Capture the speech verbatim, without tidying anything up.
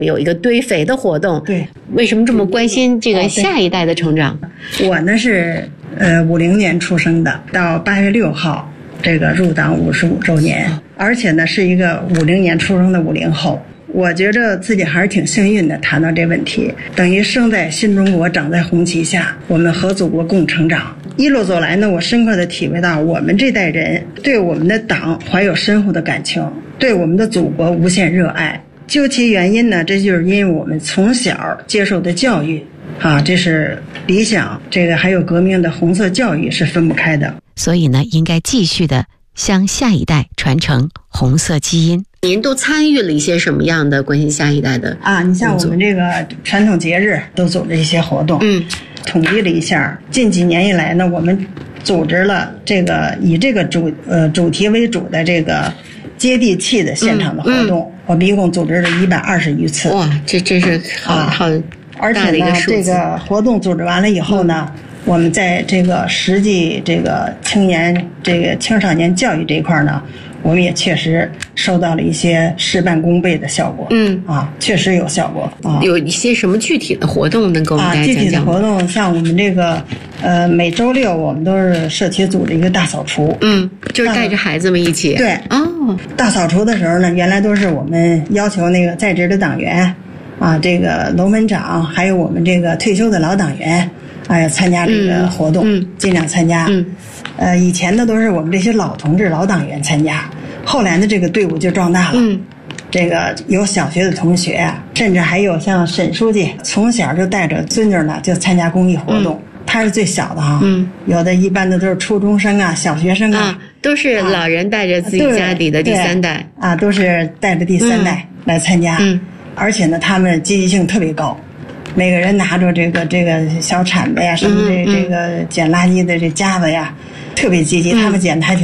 有一个堆肥的活动。 对， 为什么这么关心这个下一代的成长？ 我呢是呃五零年出生的，到八月六号这个入党五十五周年，而且呢是一个五零年出生的五零后。我觉着自己还是挺幸运的，谈到这问题，等于生在新中国，长在红旗下，我们和祖国共成长。一路走来呢，我深刻的体会到，我们这代人对我们的党怀有深厚的感情，对我们的祖国无限热爱。究其原因呢，这就是因为我们从小接受的教育啊，这是理想，这个还有革命的红色教育是分不开的。 所以呢，应该继续的向下一代传承红色基因。 您都参与了一些什么样的关心下一代的啊？你像我们这个传统节日都组织一些活动， 嗯， 统计了一下，近几年以来呢，我们组织了这个以这个主呃主题为主的这个接地气的现场的活动，嗯嗯、我们一共组织了一百二十余次。 哇，这真是好、啊、好大的一个数字。 而且呢，这个活动组织完了以后呢。嗯，我们在这个实际这个青年这个青少年教育这一块呢，我们也确实收到了一些事半功倍的效果。嗯啊，确实有效果啊。 有一些什么具体的活动能给我们大家讲讲吗？ 啊，具体的活动像我们这个呃每周六我们都是社区组织一个大扫除。 嗯，就是带着孩子们一起。 对哦， 大扫除的时候呢，原来都是我们要求那个在职的党员啊，这个楼门长，还有我们这个退休的老党员。哎，参加这个活动，嗯、尽量参加。嗯，呃，以前呢都是我们这些老同志、老党员参加，后来呢这个队伍就壮大了。嗯，这个有小学的同学，甚至还有像沈书记，从小就带着孙女呢就参加公益活动。嗯、他是最小的哈，嗯，有的一般的都是初中生啊、小学生啊， 啊都是老人带着自己家里的第三代啊，都是带着第三代来参加。嗯，而且呢，他们积极性特别高。每个人拿着这个这个小铲子呀，什么这这个捡垃圾的这夹子呀，特别积极，他们捡的还挺